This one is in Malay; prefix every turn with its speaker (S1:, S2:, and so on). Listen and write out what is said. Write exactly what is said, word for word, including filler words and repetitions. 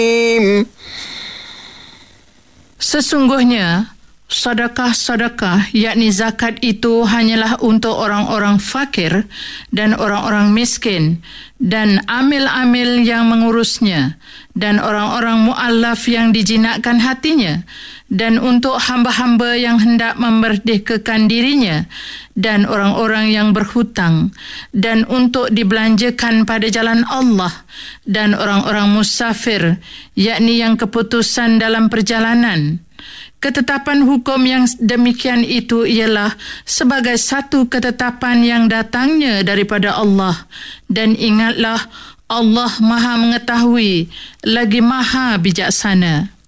S1: Sesungguhnya, sedekah-sedekah, yakni zakat itu hanyalah untuk orang-orang fakir dan orang-orang miskin dan amil-amil yang mengurusnya dan orang-orang mu'allaf yang dijinakkan hatinya dan untuk hamba-hamba yang hendak memerdekakan dirinya dan orang-orang yang berhutang dan untuk dibelanjakan pada jalan Allah dan orang-orang musafir, yakni yang keputusan dalam perjalanan. Ketetapan hukum yang demikian itu ialah sebagai satu ketetapan yang datangnya daripada Allah. Dan ingatlah, Allah Maha Mengetahui lagi Maha Bijaksana.